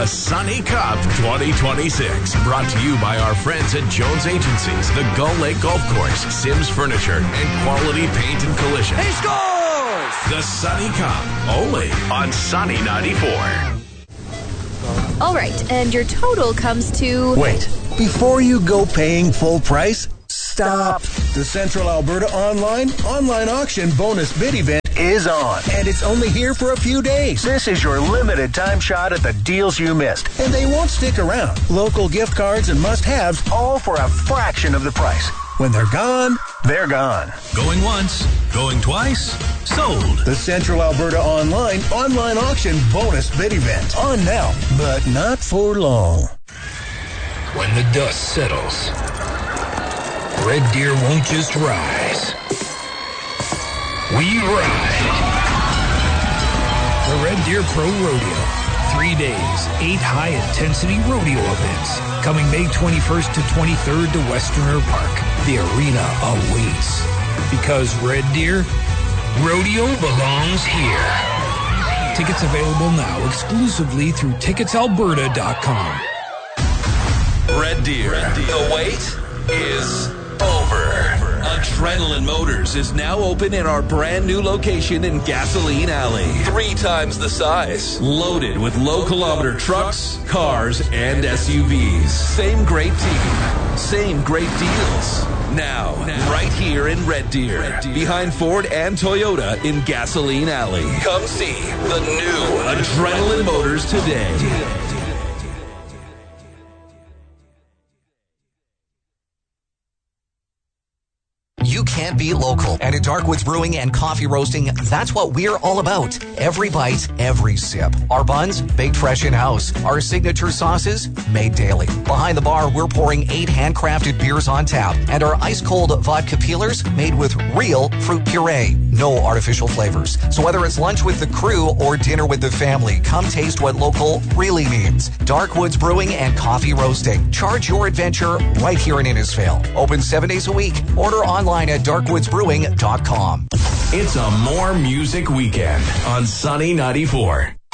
The Sunny Cup 2026. Brought to you by our friends at Jones Agencies, the Gull Lake Golf Course, Sims Furniture, and Quality Paint and Collision. He scores! The Sunny Cup, only on Sunny 94. All right, and your total comes to... Wait, before you go paying full price, stop. The Central Alberta Online Auction Bonus Bid Event is on, and it's only here for a few days. This is your limited time shot at the deals you missed, and they won't stick around. Local gift cards and must-haves, all for a fraction of the price. When they're gone, they're gone. Going once, going twice, sold. The Central Alberta Online Auction Bonus Bid Event. On now, but not for long. When the dust settles, Red Deer won't just rise. We ride. The Red Deer Pro Rodeo. 3 days, 8 high-intensity rodeo events. Coming May 21st to 23rd to Westerner Park. The arena awaits. Because Red Deer, rodeo belongs here. Tickets available now exclusively through ticketsalberta.com. Red Deer. The wait is over. Adrenaline Motors is now open in our brand new location in Gasoline Alley. 3 times the size. Loaded with low kilometer trucks, cars, and SUVs. Same great team. Same great deals. Now, right here in Red Deer. Behind Ford and Toyota in Gasoline Alley. Come see the new Adrenaline Motors today. You can't be local. And at Darkwoods Brewing and Coffee Roasting, that's what we're all about. Every bite, every sip. Our buns, baked fresh in-house. Our signature sauces, made daily. Behind the bar, we're pouring 8 handcrafted beers on tap. And our ice-cold vodka peelers made with real fruit puree. No artificial flavors. So whether it's lunch with the crew or dinner with the family, come taste what local really means. Darkwoods Brewing and Coffee Roasting. Charge your adventure right here in Innisfail. Open 7 days a week. Order online at darkwoodsbrewing.com. It's a more music weekend on Sunny 94.